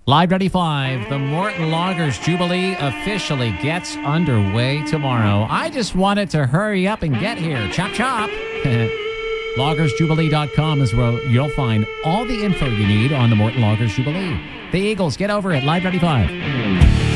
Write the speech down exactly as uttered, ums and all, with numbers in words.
Live ninety-five, the Morton Loggers Jubilee officially gets underway tomorrow. I just wanted to hurry up and get here. Chop, chop. loggers jubilee dot com is where you'll find all the info you need on the Morton Loggers Jubilee. The Eagles, get over it. Live ninety-five.